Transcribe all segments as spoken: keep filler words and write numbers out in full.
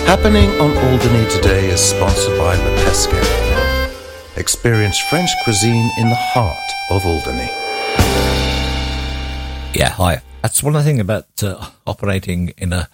Happening on Alderney today is sponsored by Le Pesquet. Experience French cuisine in the heart of Alderney. Yeah, hi. That's one of the things about uh, operating in a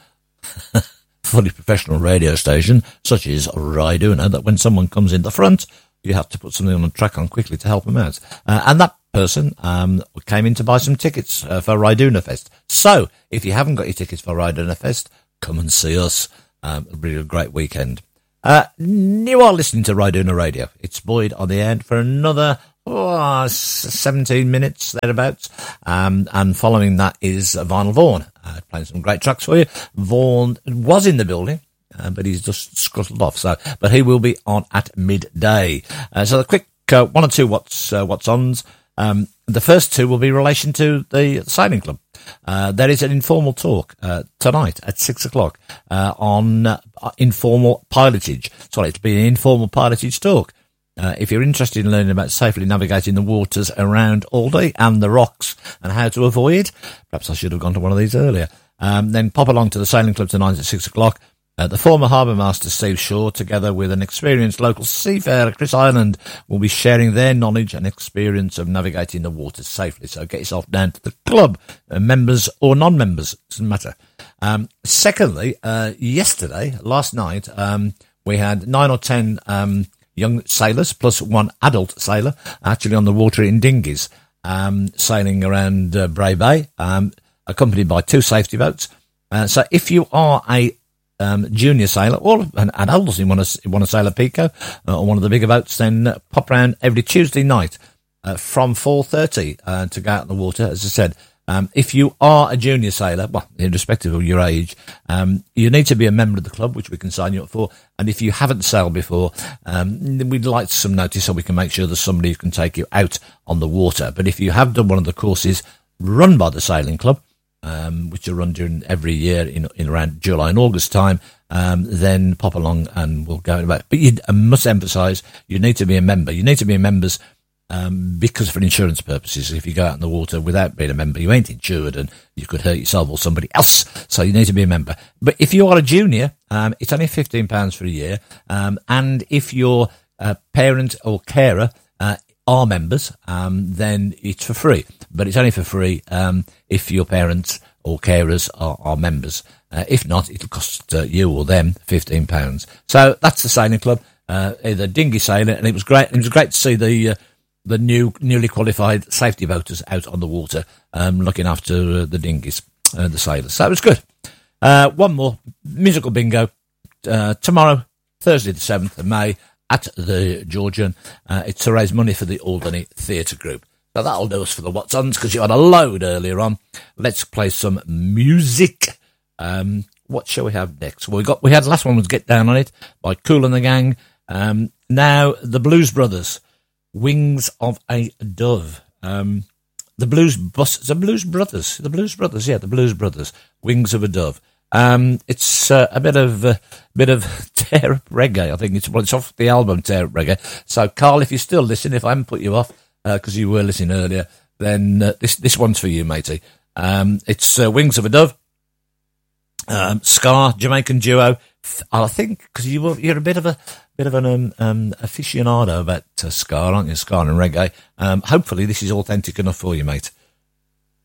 fully professional radio station, such as Ryduna, that when someone comes in the front, you have to put something on the track on quickly to help them out. Uh, and that person um, came in to buy some tickets uh, for Ryduna Fest. So, if you haven't got your tickets for Ryduna Fest, come and see us. Um, it'll be a great weekend. Uh, you are listening to Ryduna Radio. It's Boyd on the end for another oh, seventeen minutes, thereabouts. Um, and following that is Vinyl Vaughan, uh, playing some great tracks for you. Vaughan was in the building, uh, but he's just scuttled off. So, but he will be on at midday. Uh, so the quick uh, one or two what's uh, what's ons. Um, the first two will be in relation to the Sailing Club. Uh, there is an informal talk uh, tonight at six o'clock uh, on uh, informal pilotage. Sorry, it'll be an informal pilotage talk. Uh, if you're interested in learning about safely navigating the waters around Alderney and the rocks and how to avoid, perhaps I should have gone to one of these earlier, um, then pop along to the Sailing Club tonight at six o'clock. Uh, the former harbour master Steve Shaw, together with an experienced local seafarer Chris Ireland, will be sharing their knowledge and experience of navigating the waters safely. So get yourself down to the club, uh, members or non-members, doesn't matter. Um, secondly, uh, yesterday, last night, um, we had nine or ten um, young sailors plus one adult sailor actually on the water in dinghies, um, sailing around uh, Bray Bay, um, accompanied by two safety boats. Uh, so if you are a Um, junior sailor, or an adult, you want to want to sail a Pico uh, or one of the bigger boats, then uh, pop around every Tuesday night uh, from four thirty uh, to go out in the water. As I said, um, if you are a junior sailor, well, irrespective of your age, um, you need to be a member of the club, which we can sign you up for. And if you haven't sailed before, um, we'd like some notice so we can make sure there's somebody who can take you out on the water. But if you have done one of the courses run by the Sailing Club, Um, which are run during every year in, in around July and August time, um, then pop along and we'll go about. But you I must emphasise, you need to be a member. You need to be a member um, because for insurance purposes, if you go out in the water without being a member, you ain't insured and you could hurt yourself or somebody else. So you need to be a member. But if you are a junior, um, it's only fifteen pounds for a year. Um, and if your uh, parent or carer uh, are members, um, then it's for free. But it's only for free um, if your parents or carers are, are members. Uh, if not, it'll cost uh, you or them fifteen pounds. So that's the Sailing Club, uh, the dinghy sailing, and it was great. It was great to see the uh, the new newly qualified safety boaters out on the water, um, looking after uh, the dinghies, uh, the sailors. So it was good. Uh, one more musical bingo uh, tomorrow, Thursday the seventh of May. At the Georgian. Uh, it's to raise money for the Alderney Theatre Group. So that'll do us for the What's-Ons, because you had a load earlier on. Let's play some music. Um, what shall we have next? Well, we got, we had, the last one was Get Down On It by Kool and the Gang. Um, now, the Blues Brothers, Wings of a Dove. Um, the Blues Bus, the Blues Brothers, the Blues Brothers, yeah, the Blues Brothers, Wings of a Dove. Um, it's uh, a bit of uh, bit of tear up reggae. I think it's well, it's off the album Tear Up Reggae. So, Carl, if you're still listening, if I haven't put you off because uh, you were listening earlier, then uh, this this one's for you, matey. Um, it's uh, Wings of a Dove, um, Scar, Jamaican duo. I think because you were, you're a bit of a bit of an um, um, aficionado about uh, Scar, aren't you? Scar and reggae. Um, hopefully, this is authentic enough for you, mate.